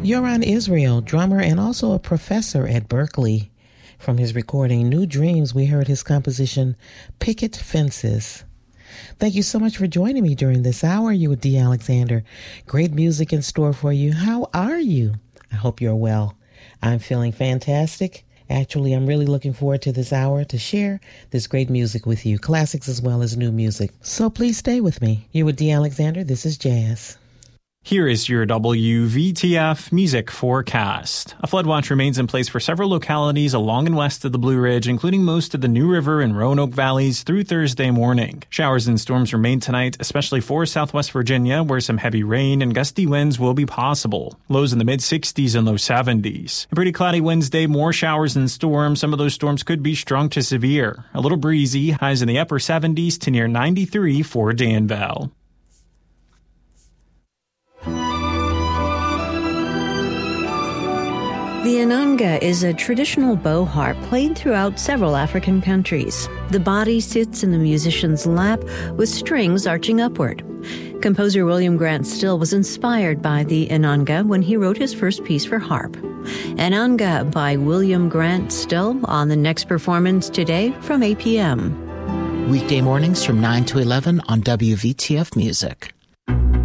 Yoran Israel, drummer and also a professor at Berkeley. From his recording New Dreams, we heard his composition Picket Fences. Thank you so much for joining me during this hour. You with Dee Alexander. Great music in store for you. How are you? I hope you're well. I'm feeling fantastic. Actually, I'm really looking forward to this hour to share this great music with you, classics as well as new music. So please stay with me. You're with Dee Alexander. This is Jazz. Here is your WVTF music forecast. A flood watch remains in place for several localities along and west of the Blue Ridge, including most of the New River and Roanoke valleys through Thursday morning. Showers and storms remain tonight, especially for Southwest Virginia, where some heavy rain and gusty winds will be possible. Lows in the mid-60s and low 70s. A pretty cloudy Wednesday, more showers and storms. Some of those storms could be strong to severe. A little breezy, highs in the upper 70s to near 93 for Danville. The inanga is a traditional bow harp played throughout several African countries. The body sits in the musician's lap with strings arching upward. Composer William Grant Still was inspired by the inanga when he wrote his first piece for harp. Inanga by William Grant Still on the next performance today from 8 p.m. Weekday mornings from 9 to 11 on WVTF Music.